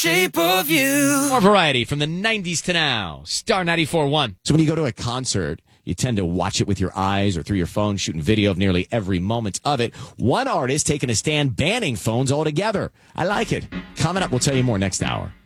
Shape of You. More variety from the 90s to now. Star 94.1. So when you go to a concert, you tend to watch it with your eyes or through your phone, shooting video of nearly every moment of it. One artist taking a stand banning phones altogether. I like it. Coming up, we'll tell you more next hour.